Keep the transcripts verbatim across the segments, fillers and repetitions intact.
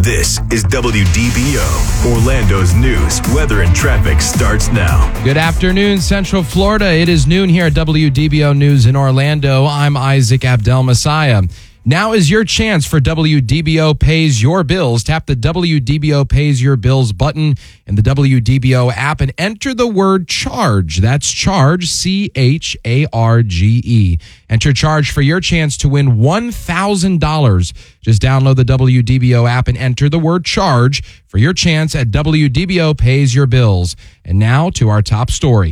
This is W D B O. Orlando's news, weather, and traffic starts now. Good afternoon, Central Florida. It is noon here at W D B O News in Orlando. I'm Isaac Abdel-Messiah. Now is your chance for W D B O Pays Your Bills. Tap the W D B O Pays Your Bills button in the W D B O app and enter the word CHARGE. That's CHARGE, C H A R G E. Enter CHARGE for your chance to win one thousand dollars. Just download the W D B O app and enter the word CHARGE for your chance at W D B O Pays Your Bills. And now to our top story.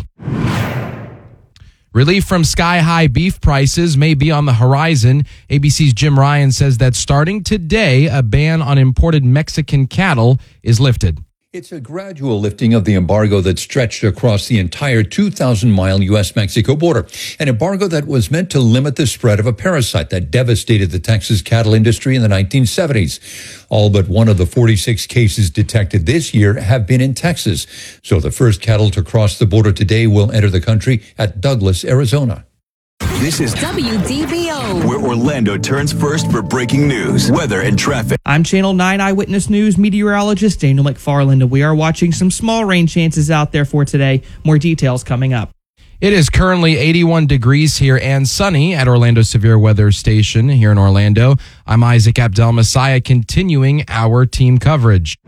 Relief from sky-high beef prices may be on the horizon. A B C's Jim Ryan says that starting today, a ban on imported Mexican cattle is lifted. It's a gradual lifting of the embargo that stretched across the entire two thousand mile U S Mexico border, an embargo that was meant to limit the spread of a parasite that devastated the Texas cattle industry in the nineteen seventies. All but one of the forty-six cases detected this year have been in Texas. So the first cattle to cross the border today will enter the country at Douglas, Arizona. This is W D B O, where Orlando turns first for breaking news, weather, and traffic. I'm Channel nine Eyewitness News meteorologist Daniel McFarland, and we are watching some small rain chances out there for today. More details coming up. It is currently eighty-one degrees here and sunny at Orlando Severe Weather Station here in Orlando. I'm Isaac Abdel-Messiah, continuing our team coverage.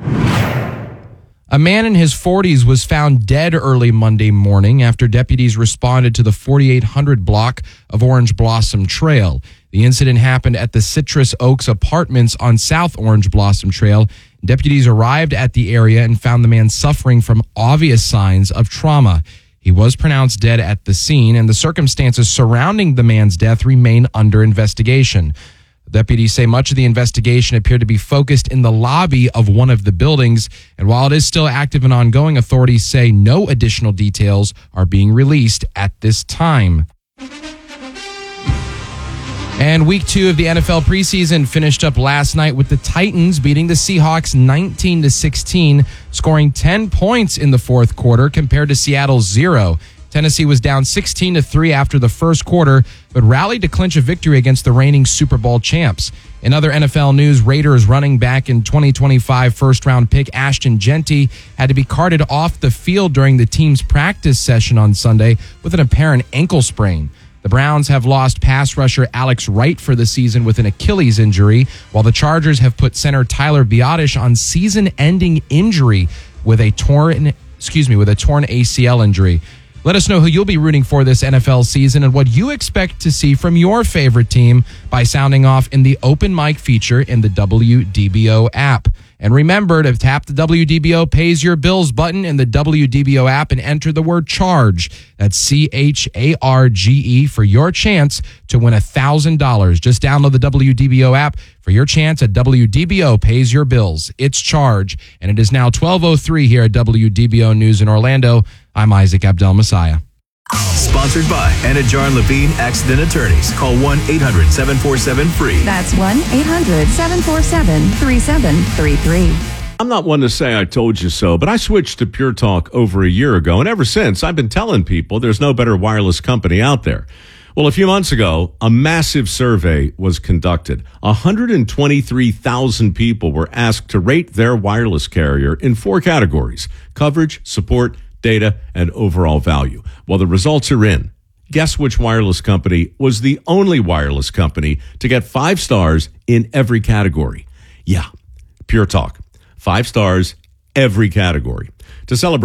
A man in his forties was found dead early Monday morning after deputies responded to the forty-eight hundred block of Orange Blossom Trail. The incident happened at the Citrus Oaks Apartments on South Orange Blossom Trail. Deputies arrived at the area and found the man suffering from obvious signs of trauma. He was pronounced dead at the scene, and the circumstances surrounding the man's death remain under investigation. Deputies say much of the investigation appeared to be focused in the lobby of one of the buildings, and while it is still active and ongoing, authorities say no additional details are being released at this time. And week two of the N F L preseason finished up last night with the Titans beating the Seahawks nineteen to sixteen, scoring ten points in the fourth quarter compared to Seattle's zero. Tennessee was down sixteen to three after the first quarter, but rallied to clinch a victory against the reigning Super Bowl champs. In other N F L news, Raiders running back and twenty twenty-five first-round pick Ashton Jeanty had to be carted off the field during the team's practice session on Sunday with an apparent ankle sprain. The Browns have lost pass rusher Alex Wright for the season with an Achilles injury, while the Chargers have put center Tyler Biadasz on season-ending injury with a torn, excuse me, with a torn A C L injury. Let us know who you'll be rooting for this N F L season and what you expect to see from your favorite team by sounding off in the open mic feature in the W D B O app. And remember to tap the W D B O Pays Your Bills button in the W D B O app and enter the word CHARGE. That's C H A R G E for your chance to win one thousand dollars. Just download the W D B O app for your chance at W D B O Pays Your Bills. It's CHARGE, and it is now twelve oh three here at W D B O News in Orlando. I'm Isaac Abdel-Messiah. Sponsored by Anajar and Levine Accident Attorneys. Call one eight hundred seven four seven free. That's one eight hundred seven four seven three seven three three. I'm not one to say I told you so, but I switched to Pure Talk over a year ago, and ever since, I've been telling people there's no better wireless company out there. Well, a few months ago, a massive survey was conducted. one hundred twenty-three thousand people were asked to rate their wireless carrier in four categories: coverage, support, data, and overall value. Well, the results are in. Guess which wireless company was the only wireless company to get five stars in every category? Yeah, Pure Talk. Five stars, every category. To celebrate